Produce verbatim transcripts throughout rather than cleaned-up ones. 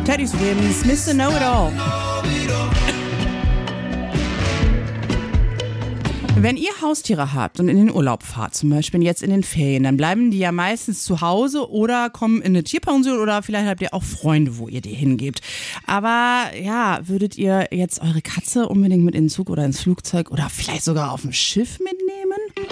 Teddy Swims, Mister Know-It-All. Wenn ihr Haustiere habt und in den Urlaub fahrt, zum Beispiel jetzt in den Ferien, dann bleiben die ja meistens zu Hause oder kommen in eine Tierpension oder vielleicht habt ihr auch Freunde, wo ihr die hingebt. Aber ja, würdet ihr jetzt eure Katze unbedingt mit in den Zug oder ins Flugzeug oder vielleicht sogar auf dem Schiff mitnehmen?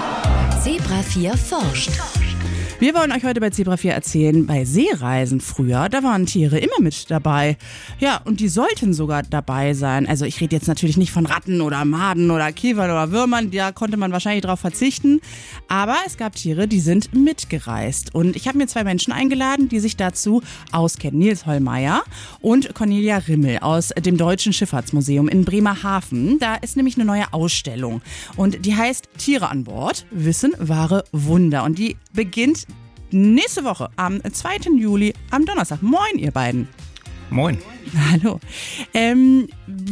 Zebra vier forscht. Wir wollen euch heute bei Zebra vier erzählen, bei Seereisen früher, da waren Tiere immer mit dabei. Ja, und die sollten sogar dabei sein. Also ich rede jetzt natürlich nicht von Ratten oder Maden oder Kiefern oder Würmern, da konnte man wahrscheinlich drauf verzichten. Aber es gab Tiere, die sind mitgereist. Und ich habe mir zwei Menschen eingeladen, die sich dazu auskennen. Nils Hollmeier und Cornelia Rimmel aus dem Deutschen Schifffahrtsmuseum in Bremerhaven. Da ist nämlich eine neue Ausstellung. Und die heißt Tiere an Bord, Wissen, wahre Wunder. Und die beginnt nächste Woche, am zweiten Juli, am Donnerstag. Moin, ihr beiden. Moin. Hallo. Ähm,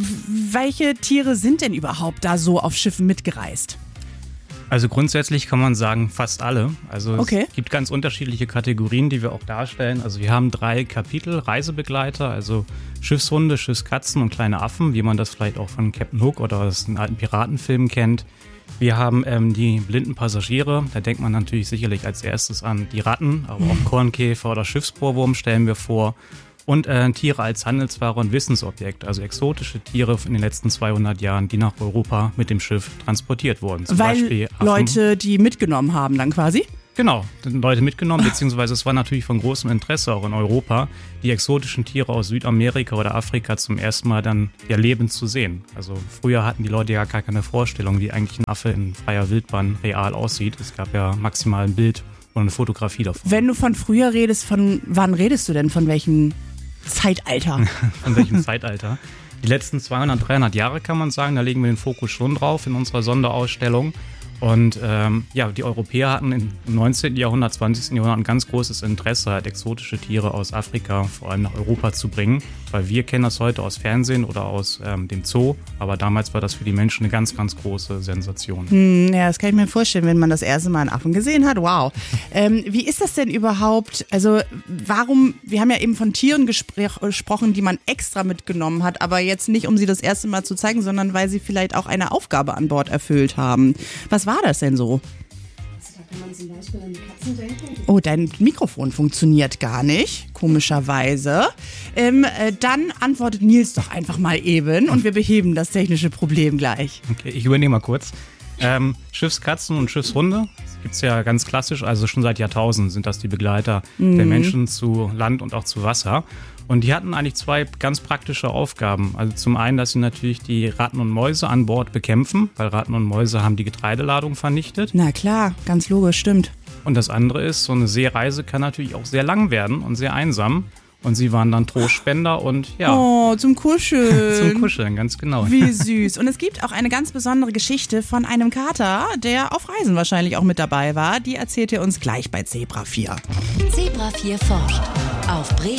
welche Tiere sind denn überhaupt da so auf Schiffen mitgereist? Also grundsätzlich kann man sagen, fast alle. Also Okay. Es gibt ganz unterschiedliche Kategorien, die wir auch darstellen. Also wir haben drei Kapitel, Reisebegleiter, also Schiffshunde, Schiffskatzen und kleine Affen, wie man das vielleicht auch von Captain Hook oder aus den alten Piratenfilmen kennt. Wir haben ähm, die blinden Passagiere, da denkt man natürlich sicherlich als erstes an die Ratten, aber auch Kornkäfer oder Schiffsbohrwurm stellen wir vor. Und äh, Tiere als Handelsware undWissensobjekt, also exotische Tiere in den letzten zweihundert Jahren, die nach Europa mit dem Schiff transportiert wurden. Zum Weil Beispiel Affen. Leute die mitgenommen haben dann quasi? Genau, sind Leute mitgenommen, beziehungsweise es war natürlich von großem Interesse auch in Europa, die exotischen Tiere aus Südamerika oder Afrika zum ersten Mal dann ja lebend zu sehen. Also früher hatten die Leute ja gar keine Vorstellung, wie eigentlich ein Affe in freier Wildbahn real aussieht. Es gab ja maximal ein Bild oder eine Fotografie davon. Wenn du von früher redest, von wann redest du denn? Von welchem Zeitalter? Von welchem Zeitalter? Die letzten zweihundert, dreihundert Jahre kann man sagen, da legen wir den Fokus schon drauf in unserer Sonderausstellung. Und ähm, ja, die Europäer hatten im neunzehnten Jahrhundert, zwanzigsten Jahrhundert ein ganz großes Interesse, halt exotische Tiere aus Afrika vor allem nach Europa zu bringen, weil wir kennen das heute aus Fernsehen oder aus ähm, dem Zoo, aber damals war das für die Menschen eine ganz, ganz große Sensation. Hm, ja, das kann ich mir vorstellen, wenn man das erste Mal einen Affen gesehen hat. Wow. Ähm, wie ist das denn überhaupt? Also warum, wir haben ja eben von Tieren gespr- gesprochen, die man extra mitgenommen hat, aber jetzt nicht, um sie das erste Mal zu zeigen, sondern weil sie vielleicht auch eine Aufgabe an Bord erfüllt haben. Was war das denn so? Da kann man zum Beispiel an die Katzen denken. Oh, dein Mikrofon funktioniert gar nicht, komischerweise. Ähm, äh, dann antwortet Nils doch einfach mal eben und wir beheben das technische Problem gleich. Okay, ich übernehme mal kurz. Ähm, Schiffskatzen und Schiffshunde gibt es ja ganz klassisch, also schon seit Jahrtausenden sind das die Begleiter Mhm. der Menschen zu Land und auch zu Wasser. Und die hatten eigentlich zwei ganz praktische Aufgaben. Also zum einen, dass sie natürlich die Ratten und Mäuse an Bord bekämpfen, weil Ratten und Mäuse haben die Getreideladung vernichtet. Na klar, ganz logisch, stimmt. Und das andere ist, so eine Seereise kann natürlich auch sehr lang werden und sehr einsam. Und sie waren dann Trostspender und ja, Oh, zum Kuscheln. zum Kuscheln, ganz genau. Wie süß. Und es gibt auch eine ganz besondere Geschichte von einem Kater, der auf Reisen wahrscheinlich auch mit dabei war. Die erzählt ihr uns gleich bei Zebra vier. Zebra vier forscht. Auf Bremen.